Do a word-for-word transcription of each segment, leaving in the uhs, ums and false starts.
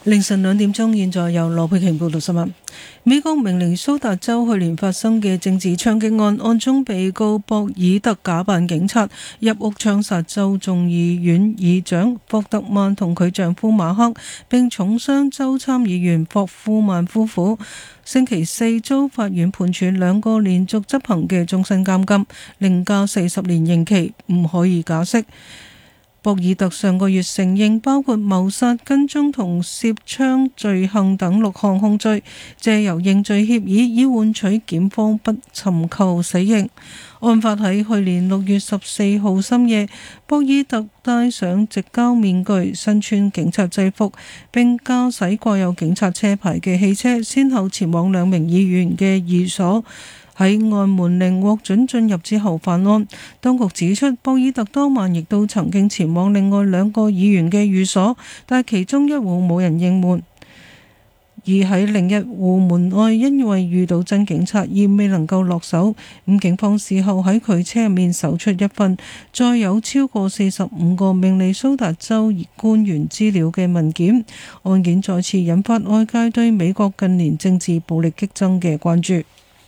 凌晨兩點鐘，現在由羅佩瓊報道新聞。美國明尼蘇達州去年發生嘅政治槍擊案，案中被告博爾特假扮警察入屋槍殺州眾議院議長霍特曼同佢丈夫馬克，並重傷州參議員霍夫曼夫婦。星期四遭法院判處兩個連續執行嘅終身監禁，另加四十年刑期，唔可以假釋。博爾特上個月承認包括謀殺、跟蹤同涉槍罪行等六項控罪，借由認罪協議以換取檢方不尋求死刑。案發喺去年六月十四號深夜，博爾特戴上直膠面具，身穿警察制服，並駕駛掛有警察車牌嘅汽車，先後前往兩名議員嘅寓所。喺按門鈴獲准進入之後犯案。當局指出，博爾特當晚亦都曾經前往另外兩個議員嘅寓所，但其中一戶冇人應門。而喺另一戶門外，因為遇到真警察而未能夠落手。咁警方事後喺佢車入面搜出一份載有超過四十五個明尼蘇達州官員資料嘅文件。案件再次引發外界對美國近年政治暴力激增嘅關注。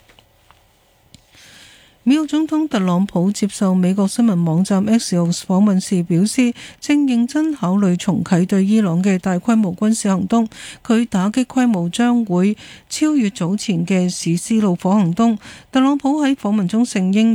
美國總統特朗普接受美國新聞網站 Axios 訪問時表示，正認真考慮重啟對伊朗嘅大規模軍事行動。佢打擊規模將會超越早前嘅史詩怒火行動。特朗普喺訪問中承認